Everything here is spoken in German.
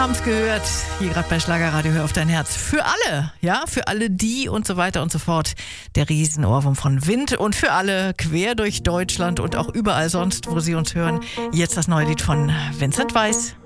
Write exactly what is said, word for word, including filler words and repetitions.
haben es gehört, hier gerade bei Schlagerradio, hör auf dein Herz. Für alle, ja, für alle die und so weiter und so fort. Der Riesenohrwurm von Wind und für alle quer durch Deutschland und auch überall sonst, wo sie uns hören. Jetzt das neue Lied von Vincent Weiss.